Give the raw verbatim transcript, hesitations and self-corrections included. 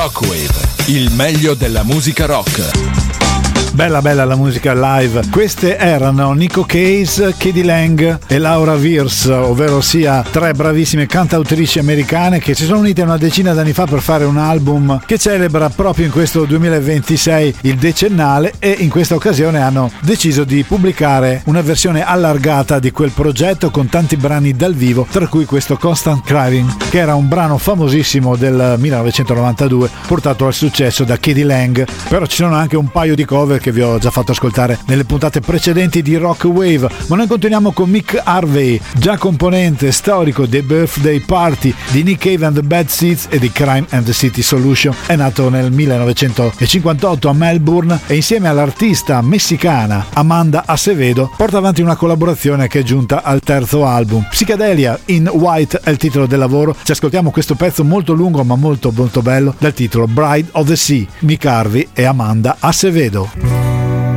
Rockwave, il meglio della musica rock. Bella bella la musica live. Queste erano Nico Case, Katie Lang e Laura Viers, ovvero sia tre bravissime cantautrici americane che si sono unite una decina d'anni fa per fare un album che celebra proprio in questo duemilaventisei il decennale, e in questa occasione hanno deciso di pubblicare una versione allargata di quel progetto con tanti brani dal vivo, tra cui questo Constant Craving, che era un brano famosissimo del millenovecentonovantadue portato al successo da Katie Lang. Però ci sono anche un paio di cover che vi ho già fatto ascoltare nelle puntate precedenti di Rock Wave, ma noi continuiamo con Mick Harvey, già componente storico dei Birthday Party di Nick Cave and the Bad Seeds e di Crime and the City Solution. È nato nel millenovecentocinquantotto a Melbourne e insieme all'artista messicana Amanda Acevedo porta avanti una collaborazione che è giunta al terzo album. Psychedelia in White è il titolo del lavoro. Ci ascoltiamo questo pezzo molto lungo ma molto molto bello dal titolo Bride of the Sea, Mick Harvey e Amanda Acevedo.